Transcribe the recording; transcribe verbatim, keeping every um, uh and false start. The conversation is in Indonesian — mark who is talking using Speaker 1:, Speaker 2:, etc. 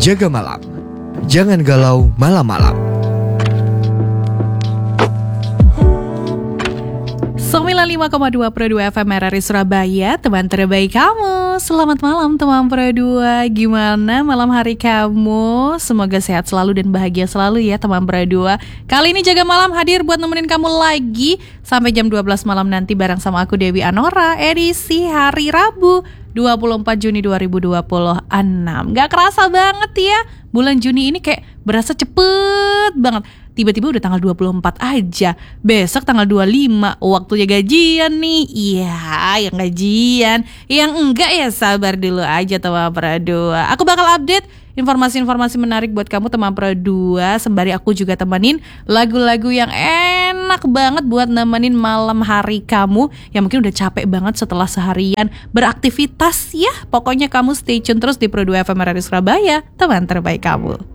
Speaker 1: Jaga malam, jangan galau malam-malam.
Speaker 2: sembilan puluh lima koma dua Pro dua F M R R I Surabaya, teman terbaik kamu. Selamat malam teman Pro dua. Gimana malam hari kamu? Semoga sehat selalu dan bahagia selalu ya teman Pro dua. Kali ini Jaga Malam hadir buat nemenin kamu lagi sampai jam dua belas malam nanti bareng sama aku Dewi Anora, edisi hari Rabu dua puluh empat Juni dua ribu dua puluh enam. Gak kerasa banget ya, bulan Juni ini kayak berasa cepet banget. Tiba-tiba udah tanggal dua puluh empat aja. Besok tanggal dua puluh lima, waktunya gajian nih. Iya, yang gajian. Yang enggak ya sabar dulu aja teman Pro dua. Aku bakal update informasi-informasi menarik buat kamu teman Pro dua. Sembari aku juga temenin lagu-lagu yang enak banget buat nemenin malam hari kamu yang mungkin udah capek banget setelah seharian beraktivitas ya. Pokoknya kamu stay tune terus di Pro dua F M R R I Surabaya, teman terbaik kamu.